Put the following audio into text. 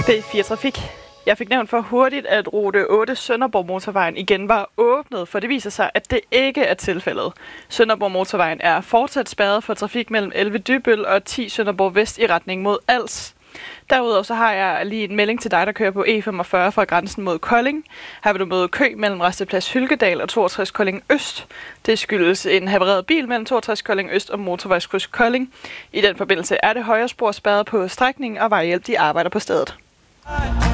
B4 Trafik. Jeg fik nævnt for hurtigt, at rute 8 Sønderborg Motorvejen igen var åbnet, for det viser sig, at det ikke er tilfældet. Sønderborg Motorvejen er fortsat spærret for trafik mellem 11 Dybøl og 10 Sønderborg Vest i retning mod Als. Derudover så har jeg lige en melding til dig, der kører på E45 fra grænsen mod Kolding. Her vil du møde kø mellem Rasteplads Hylkedal og 62 Kolding Øst. Det skyldes en havareret bil mellem 62 Kolding Øst og motorvejskryds Kolding. I den forbindelse er det højre spor spærret på strækningen, og vejhjælp de arbejder på stedet.